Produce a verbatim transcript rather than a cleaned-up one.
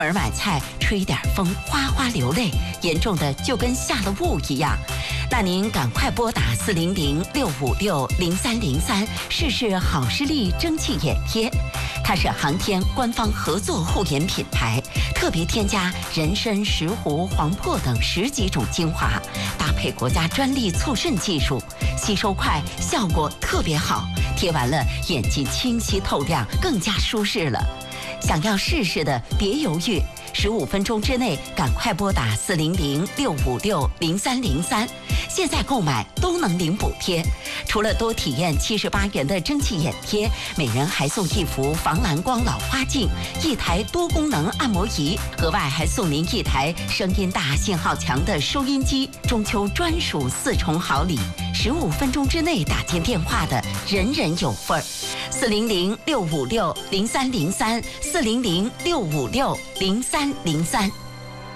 门买菜，吹点风，哗哗流泪，严重的就跟下了雾一样。那您赶快拨打四零零六五六零三零三，试试好视力蒸汽眼贴。它是航天官方合作护眼品牌，特别添加人参、石斛、黄柏等十几种精华，搭配国家专利促渗技术，吸收快，效果特别好。贴完了，眼睛清晰透亮，更加舒适了。想要试试的别犹豫，十五分钟之内赶快拨打四零零六五六零三零三，现在购买都能领补贴。除了多体验七十八元的蒸汽眼贴，每人还送一幅防蓝光老花镜、一台多功能按摩仪，额外还送您一台声音大、信号强的收音机。中秋专属四重好礼，十五分钟之内打进电话的人人有份儿。四零零六五六零三零三，四零零六五六零三零三。